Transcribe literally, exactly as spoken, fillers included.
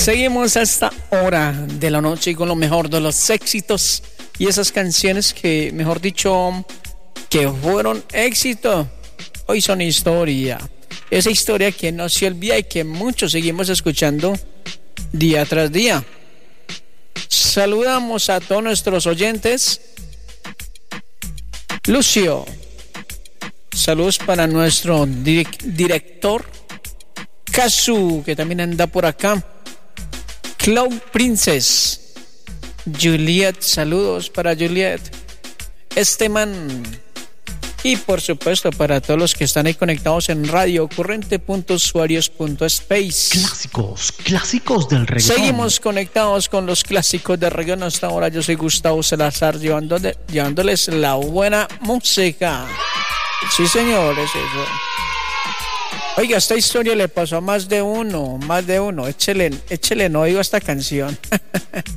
Seguimos a esta hora de la noche con lo mejor de los éxitos y esas canciones que, mejor dicho, que fueron éxito, hoy son historia. Esa historia que no se olvida y que muchos seguimos escuchando día tras día. Saludamos a todos nuestros oyentes. Lucio, saludos para nuestro direc- director Kazu, que también anda por acá. Cloud Princess, Juliet, saludos para Juliet, Esteban, y por supuesto para todos los que están ahí conectados en radio corriente punto usuarios punto space. Clásicos, clásicos del reggaetón. Seguimos conectados con los clásicos de reggaetón hasta ahora. Yo soy Gustavo Salazar, llevándole, llevándoles la buena música. Sí, señores, eso. Oiga, esta historia le pasó a más de uno, más de uno. Échele, échele no oigo esta canción.